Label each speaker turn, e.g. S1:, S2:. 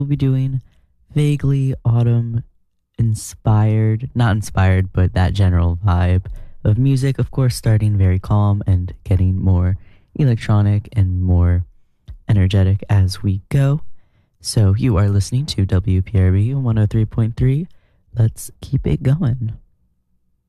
S1: we'll be doing vaguely autumn inspired, not inspired, but that general vibe of music. Of course, starting very calm and getting more electronic and more energetic as we go. So, you are listening to WPRB 103.3. Let's keep it going.